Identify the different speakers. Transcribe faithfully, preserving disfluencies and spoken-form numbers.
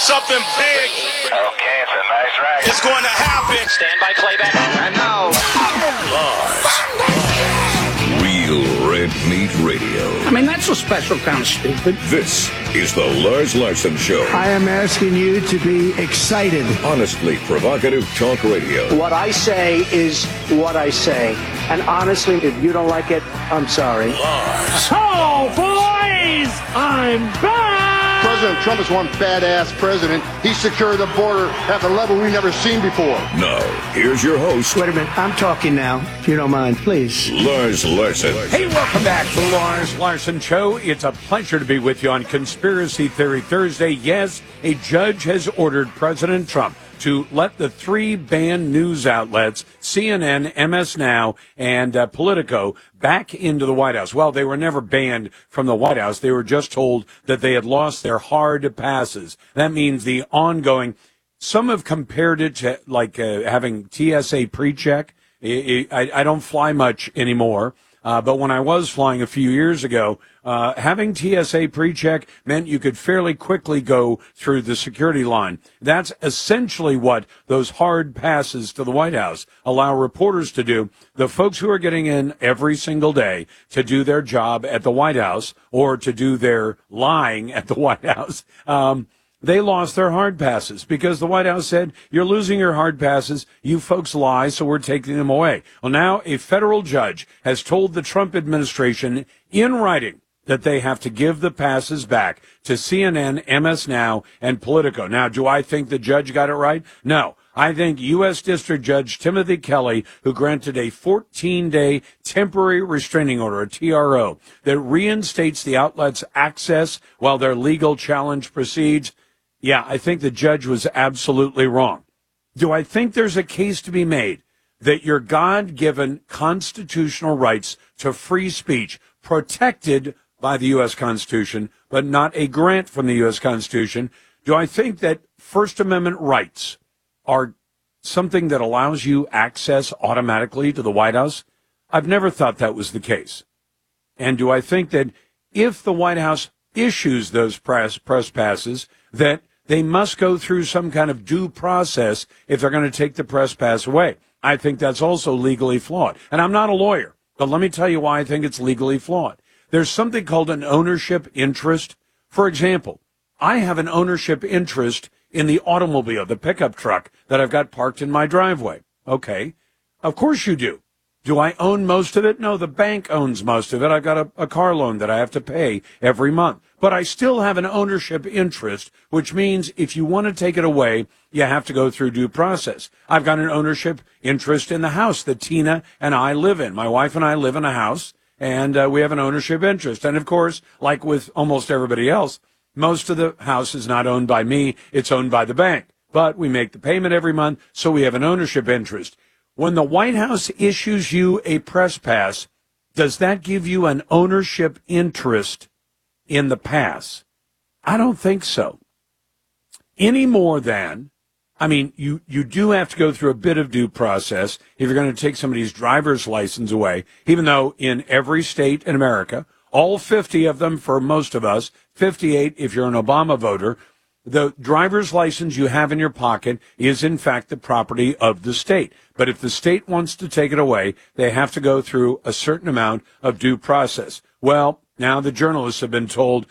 Speaker 1: Something big.
Speaker 2: Okay, it's a nice ride.
Speaker 1: It's going to happen.
Speaker 3: Stand by playback.
Speaker 2: And now,
Speaker 4: Real Red Meat Radio.
Speaker 5: I mean, that's a special kind of stupid.
Speaker 4: This is the Lars Larson Show.
Speaker 6: I am asking you to be excited.
Speaker 4: Honestly provocative talk radio.
Speaker 7: What I say is what I say. And honestly, if you don't like it, I'm sorry.
Speaker 4: Lars.
Speaker 5: Oh, boys! I'm back!
Speaker 8: President Trump is one badass president. He secured the border at the level we've never seen before.
Speaker 4: Now, here's your host,
Speaker 6: Wait a minute. I'm talking now, if you don't mind, please.
Speaker 4: Lars Larson.
Speaker 9: Hey, welcome back to the Lars Larson Show. It's a pleasure to be with you on Conspiracy Theory Thursday. Yes, a judge has ordered President Trump to let the three banned news outlets, C N N, M S Now, and uh, Politico, back into the White House. Well, they were never banned from the White House. They were just told that they had lost their hard passes. That means the ongoing, some have compared it to like uh, having T S A pre-check. I, I, I don't fly much anymore. Uh, but when I was flying a few years ago, uh, having T S A pre-check meant you could fairly quickly go through the security line. That's essentially what those hard passes to the White House allow reporters to do. The folks who are getting in every single day to do their job at the White House or to do their lying at the White House, um, they lost their hard passes because the White House said, you're losing your hard passes. You folks lie, so we're taking them away. Well, now a federal judge has told the Trump administration in writing that they have to give the passes back to C N N, M S Now, and Politico. Now, do I think the judge got it right? No. I think U S. District Judge Timothy Kelly, who granted a fourteen-day temporary restraining order, a T R O, that reinstates the outlet's access while their legal challenge proceeds, yeah, I think the judge was absolutely wrong. Do I think there's a case to be made that your God-given constitutional rights to free speech, protected by the U S. Constitution, but not a grant from the U S. Constitution, do I think that First Amendment rights are something that allows you access automatically to the White House? I've never thought that was the case. And do I think that if the White House issues those press, press passes, that they must go through some kind of due process if they're going to take the press pass away? I think that's also legally flawed. And I'm not a lawyer, but let me tell you why I think it's legally flawed. There's something called an ownership interest. For example, I have an ownership interest in the automobile, the pickup truck that I've got parked in my driveway. Okay. Of course you do. Do I own most of it? No, the bank owns most of it. I've got a, a car loan that I have to pay every month. But I still have an ownership interest, which means if you want to take it away, you have to go through due process. I've got an ownership interest in the house that Tina and I live in. My wife and I live in a house, and uh, we have an ownership interest. And, of course, like with almost everybody else, most of the house is not owned by me. It's owned by the bank. But we make the payment every month, so we have an ownership interest. When the White House issues you a press pass, does that give you an ownership interest in the pass? I don't think so. Any more than, I mean, you, you do have to go through a bit of due process if you're going to take somebody's driver's license away, even though in every state in America, all fifty of them for most of us, fifty-eight if you're an Obama voter, the driver's license you have in your pocket is, in fact, the property of the state. But if the state wants to take it away, they have to go through a certain amount of due process. Well, now the journalists have been told